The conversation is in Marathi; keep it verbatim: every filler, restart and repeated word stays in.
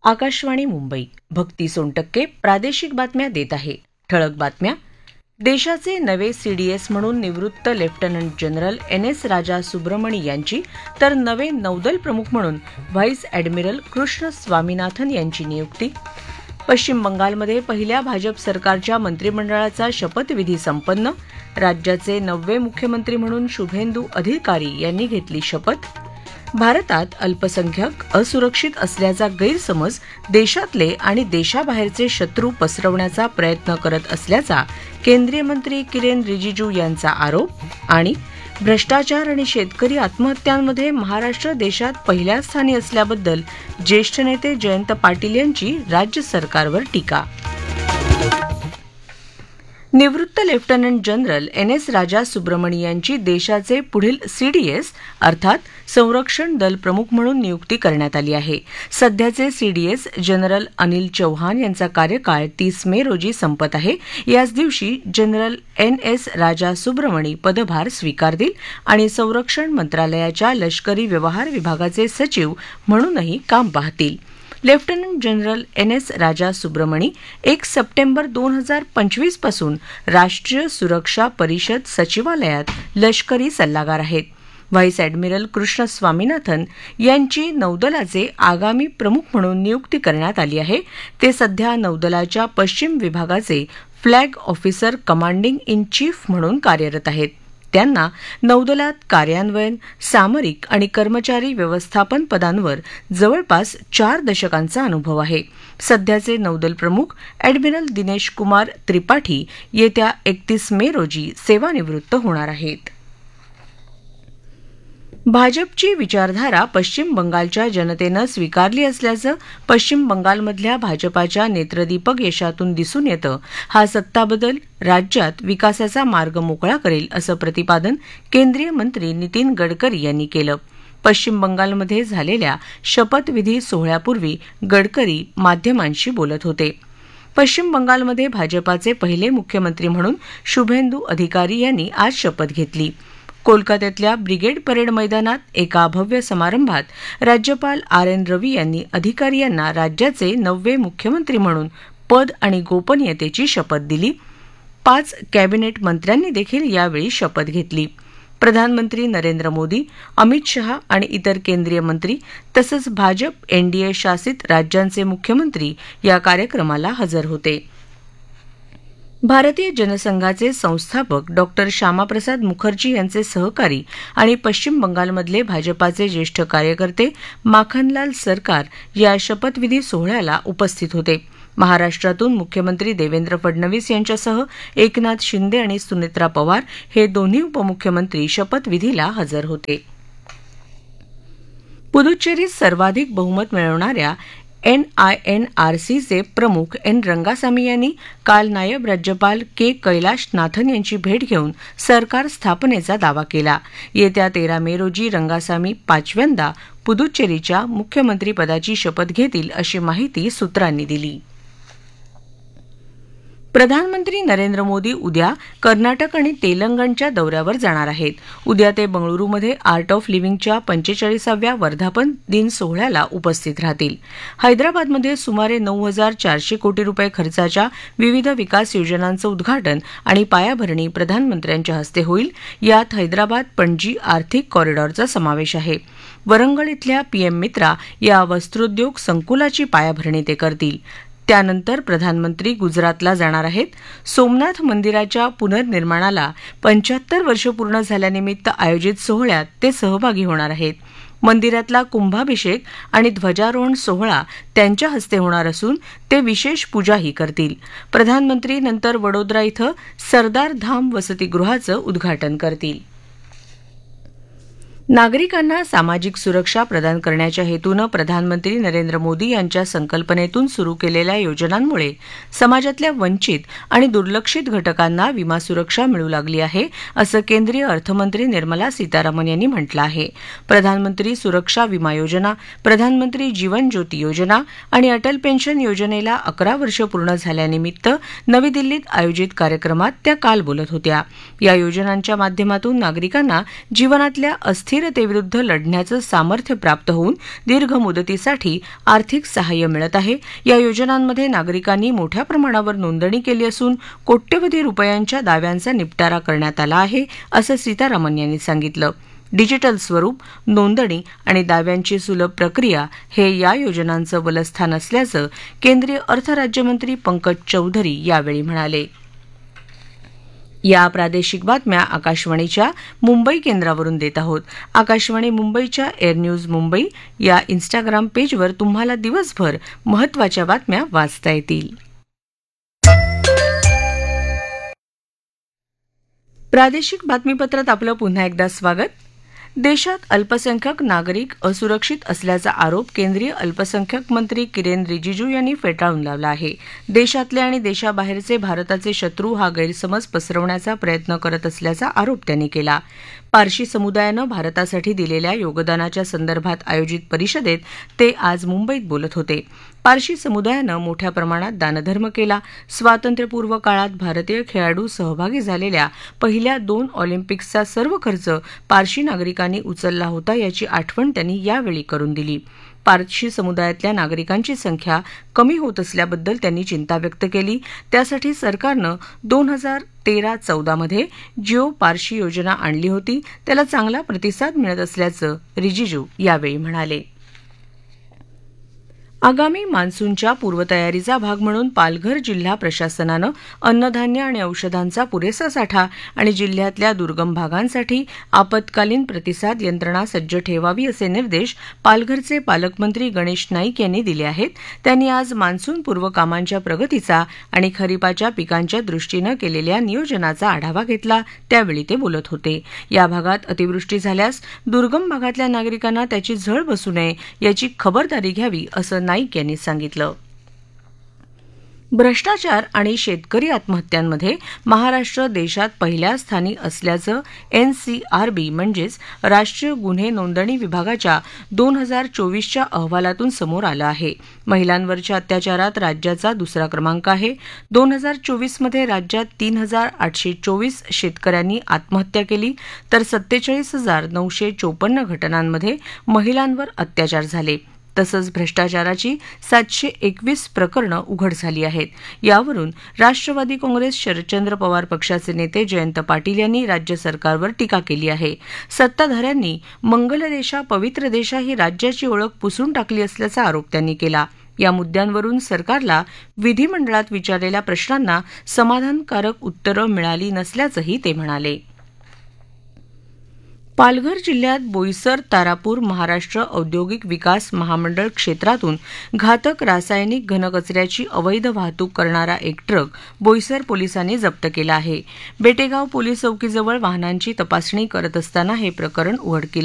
आकाशवाणी मुंबई. भक्ती सोनटक्के प्रादेशिक बातम्या देत आहे. ठळक बातम्या. देशाचे नवे सीडीएस म्हणून निवृत्त लेफ्टनंट जनरल एन एस राजा सुब्रमणी यांची तर नवे नौदल प्रमुख म्हणून व्हाईस ॲडमिरल कृष्ण स्वामीनाथन यांची नियुक्ती. पश्चिम बंगालमध्ये पहिल्या भाजप सरकारच्या मंत्रिमंडळाचा शपथविधी संपन्न. राज्याचे नववे मुख्यमंत्री म्हणून शुभेंदू अधिकारी यांनी घेतली शपथ. भारतात अल्पसंख्याक असुरक्षित असल्याचा गैरसमज देशातले आणि देशाबाहेरचे शत्रू पसरवण्याचा प्रयत्न करत असल्याचा केंद्रीय मंत्री किरेन रिजिजू यांचा आरोप. आणि भ्रष्टाचार आणि शेतकरी आत्महत्यांमध्ये महाराष्ट्र देशात पहिल्या स्थानी असल्याबद्दल ज्येष्ठ नेते जयंत पाटील यांची राज्य सरकारवर टीका. निवृत्त लेफ्टनंट जनरल एन एस राजा सुब्रमणी यांची देशाचे पुढील सीडीएस अर्थात संरक्षण दल प्रमुख म्हणून नियुक्ती करण्यात आली आहे. सध्याचे सीडीएस जनरल अनिल चौहान यांचा कार्यकाळ तीस मे रोजी संपत आहे. याच दिवशी जनरल एन एस राजा सुब्रमणी पदभार स्वीकारतील आणि संरक्षण मंत्रालयाच्या लष्करी व्यवहार विभागाचे सचिव म्हणूनही काम पाहतील. लेफ्टनंट जनरल एन एस राजा सुब्रमणी एक सप्टेंबर दोन हजार पंचवीस पासून राष्ट्रीय सुरक्षा परिषद सचिवालयात लष्करी सल्लागार आहेत. व्हाईस ॲडमिरल कृष्ण स्वामीनाथन यांची नौदलाचे आगामी प्रमुख म्हणून नियुक्ती करण्यात आली आहे. ते सध्या नौदलाच्या पश्चिम विभागाचे flag officer commanding in chief म्हणून कार्यरत आहेत. त्यांना नौदलात कार्यान्वयन, सामरिक आणि कर्मचारी व्यवस्थापन पदांवर जवळपास चार दशकांचा अनुभव आहे. सध्याचे नौदल प्रमुख ॲडमिरल दिनेश कुमार त्रिपाठी येत्या एकतीस मे रोजी सेवानिवृत्त होणार आहेत. भाजपची विचारधारा पश्चिम बंगालच्या जनतेनं स्वीकारली असल्याचं पश्चिम बंगालमधल्या भाजपाच्या नेत्रदीपक यशातून दिसून येतं. हा सत्ताबदल राज्यात विकासाचा मार्ग मोकळा करेल असं प्रतिपादन केंद्रीय मंत्री नितीन गडकरी यांनी केलं. पश्चिम बंगालमध्ये झालेल्या शपथविधी सोहळ्यापूर्वी गडकरी माध्यमांशी बोलत होते. पश्चिम बंगालमध्ये भाजपाचे पहिले मुख्यमंत्री म्हणून शुभेंदू अधिकारी यांनी आज शपथ घेतली. कोलकात्यातल्या ब्रिगेड परेड मैदानात एका भव्य समारंभात राज्यपाल आर एन रवी यांनी अधिकारी यांना राज्याचे नववे मुख्यमंत्री म्हणून पद आणि गोपनीयतेची शपथ दिली. पाच कॅबिनेट मंत्र्यांनी देखील यावेळी शपथ घेतली. प्रधानमंत्री नरेंद्र मोदी, अमित शहा आणि इतर केंद्रीय मंत्री तसंच भाजप एनडीए शासित राज्यांचे मुख्यमंत्री या कार्यक्रमाला हजर होते. भारतीय जनसंघाचे संस्थापक डॉक्टर श्यामाप्रसाद मुखर्जी यांचे सहकारी आणि पश्चिम बंगालमधले भाजपाचे ज्येष्ठ कार्यकर्ते माखनलाल सरकार या शपथविधी सोहळ्याला उपस्थित होते. महाराष्ट्रातून मुख्यमंत्री देवेंद्र फडणवीस यांच्यासह एकनाथ शिंदे आणि सुनेत्रा पवार हे दोन्ही उपमुख्यमंत्री शपथविधीला हजर होते. पुदुच्चेरीत सर्वाधिक बहुमत मिळवणाऱ्या एन आय एन आर सीचे प्रमुख एन रंगासामी यांनी काल नायब राज्यपाल के कैलाशनाथन यांची भेट घेऊन सरकार स्थापनेचा दावा केला. येत्या तेरा मे रोजी रंगासामी पाचव्यांदा पुदुच्चेरीच्या मुख्यमंत्रीपदाची शपथ घेतील अशी माहिती सूत्रांनी दिली. प्रधानमंत्री नरेंद्र मोदी उद्या कर्नाटक आणि तेलंगणच्या दौऱ्यावर जाणार आहेत. उद्या ते बंगळुरूमध्ये आर्ट ऑफ लिव्हिंगच्या पंचेचाळीसाव्या वर्धापन दिन सोहळ्याला उपस्थित राहतील. हैदराबादमध्ये सुमारे नऊ हजार चारशे कोटी रुपये खर्चाच्या विविध विकास योजनांचं उद्घाटन आणि पायाभरणी प्रधानमंत्र्यांच्या हस्ते होईल. यात हैदराबाद पणजी आर्थिक कॉरिडॉरचा समावेश आहे. वरंगळ इथल्या पीएम मित्रा या वस्त्रोद्योग संकुलाची पायाभरणी ते करतील. त्यानंतर प्रधानमंत्री गुजरातला जाणार आहेत. सोमनाथ मंदिराच्या पुनर्निर्माणाला पंच्याहत्तर वर्ष पूर्ण झाल्यानिमित्त आयोजित सोहळ्यात ते सहभागी होणार आहेत. मंदिरातला कुंभाभिषेक आणि ध्वजारोहण सोहळा त्यांच्या हस्ते होणार असून ते विशेष पूजाही करतील. प्रधानमंत्री नंतर वडोदरा इथं सरदार धाम वसतिगृहाचं उद्घाटन करतील. नागरिकांना सामाजिक सुरक्षा प्रदान करण्याच्या हेतूनं प्रधानमंत्री नरेंद्र मोदी यांच्या संकल्पनेतून सुरू केलेल्या योजनांमुळे समाजातल्या वंचित आणि दुर्लक्षित घटकांना विमा सुरक्षा मिळू लागली आहे असं केंद्रीय अर्थमंत्री निर्मला सीतारामन यांनी म्हटलं आहे. प्रधानमंत्री सुरक्षा विमा योजना, प्रधानमंत्री जीवन ज्योती योजना आणि अटल पेन्शन योजनेला अकरा वर्ष पूर्ण झाल्यानिमित्त नवी दिल्लीत आयोजित कार्यक्रमात त्या काल बोलत होत्या. या योजनांच्या माध्यमातून नागरिकांना जीवनातल्या अस्थिर अस्थिरतेविरुद्ध लढण्याचं सामर्थ्य प्राप्त होऊन दीर्घ मुदतीसाठी आर्थिक सहाय्य मिळत आहे. या योजनांमध्ये नागरिकांनी मोठ्या प्रमाणावर नोंदणी केली असून कोट्यवधी रुपयांच्या दाव्यांचा निपटारा करण्यात आला आहे, असं सीतारामन यांनी सांगितलं. डिजिटल स्वरूप, नोंदणी आणि दाव्यांची सुलभ प्रक्रिया हे या योजनांचं बलस्थान असल्याचं केंद्रीय अर्थ राज्यमंत्री पंकज चौधरी यावेळी म्हणाले. या प्रादेशिक बातम्या आकाशवाणीच्या मुंबई केंद्रावरून देत आहोत. आकाशवाणी मुंबईच्या एअर न्यूज मुंबई या इन्स्टाग्राम पेजवर तुम्हाला दिवसभर महत्त्वाच्या बातम्या वाचता येतील. प्रादेशिक बातमीपत्रात आपलं पुन्हा एकदा स्वागत. देशात अल्पसंख्याक नागरिक असुरक्षित असल्याचा आरोप केंद्रीय अल्पसंख्याक मंत्री किरेन रिजिजू यांनी फेटाळून लावला आहे. देशातले आणि देशाबाहेरचे भारताचे शत्रू हा गैरसमज पसरवण्याचा प्रयत्न करत असल्याचा आरोप त्यांनी केला. पारशी समुदायानं भारतासाठी दिलेल्या योगदानाच्या संदर्भात आयोजित परिषदेत ते आज मुंबईत बोलत होते. पारशी समुदायानं मोठ्या प्रमाणात दानधर्म केला. स्वातंत्र्यपूर्व काळात भारतीय खेळाडू सहभागी झालेल्या पहिल्या दोन ऑलिम्पिक्सचा सर्व खर्च पारशी नागरिकांनी उचलला होता, याची आठवण त्यांनी यावेळी करून दिली. पारशी समुदायातल्या नागरिकांची संख्या कमी होत असल्याबद्दल त्यांनी चिंता व्यक्त केली. त्यासाठी सरकारनं दोन हजार तेरा चौदामध्ये जिओ पारशी योजना आणली होती. त्याला चांगला प्रतिसाद मिळत असल्याचं रिजिजू यावेळी म्हणाले. आगामी मान्सूनच्या पूर्वतयारीचा भाग म्हणून पालघर जिल्हा प्रशासनानं अन्नधान्य आणि औषधांचा पुरेसा साठा आणि जिल्ह्यातल्या दुर्गम भागांसाठी आपत्कालीन प्रतिसाद यंत्रणा सज्ज ठेवावी असे निर्देश पालघरचे पालकमंत्री गणेश नाईक यांनी दिले आहेत. त्यांनी आज मान्सूनपूर्व कामांच्या प्रगतीचा आणि खरीपाच्या पिकांच्या दृष्टीनं केलेल्या नियोजनाचा आढावा घेतला. त्यावेळी ते बोलत होते. या भागात अतिवृष्टी झाल्यास दुर्गम भागातल्या नागरिकांना त्याची झळ बसू नये याची खबरदारी घ्यावी असं नाईक यांनी सांगितलं. भ्रष्टाचार आणि शेतकरी आत्महत्यांमध्ये महाराष्ट्र देशात पहिल्या स्थानी असल्याचं एनसीआरबी म्हणजेच राष्ट्रीय गुन्हे नोंदणी विभागाच्या दोन हजार चोवीसच्या अहवालातून समोर आलं आहे. महिलांवरच्या अत्याचारात राज्याचा दुसरा क्रमांक आहे. दोन हजार चोवीसमध्ये राज्यात तीन हजार आठशे चोवीस शेतकऱ्यांनी आत्महत्या केली, तर सत्तेचाळीस हजार नऊशे चोपन्न घटनांमध्ये महिलांवर अत्याचार झाले. तसंच भ्रष्टाचाराची सातशे एकवीस प्रकरणं उघड झाली आहेत. यावरून राष्ट्रवादी काँग्रेस शरदचंद्र पवार पक्षाचे नेते जयंत पाटील यांनी राज्य सरकारवर टीका केली आहे. सत्ताधाऱ्यांनी मंगल देशा पवित्र देशा ही राज्याची ओळख पुसून टाकली असल्याचा आरोप त्यांनी केला. या मुद्द्यांवरून सरकारला विधिमंडळात विचारलेल्या प्रश्नांना समाधानकारक उत्तरं मिळाली नसल्याचंही ते म्हणाले. पालघर जिल्ह्यात बोईसर तारापूर महाराष्ट्र औद्योगिक विकास महामंडळ क्षेत्रातून घातक रासायनिक घनकचऱ्याची अवैध वाहतूक करणारा एक ट्रक बोईसर पोलिसांनी जप्त केला आहे. बेटेगाव पोलीस चौकीजवळ वाहनांची तपासणी करत असताना हे प्रकरण उघडकीला